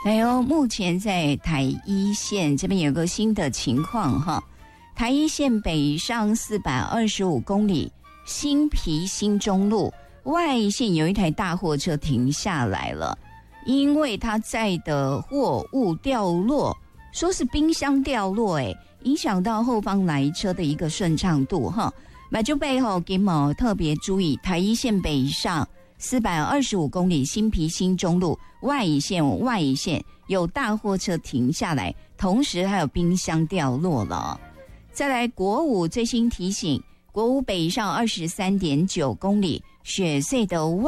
还有目前在台一线这边有个新的情况哈，台一线北上425公里，新皮新中路外线有一台大货车停下来了，因为它载的货物掉落，说是冰箱掉落，影响到后方来车的一个顺畅度哈。那就背后给某特别注意，台一线北上425公里，新皮新中路外线有大货车停下来，同时还有冰箱掉落了。再来国五最新提醒，国五北上23.9公里，雪隧的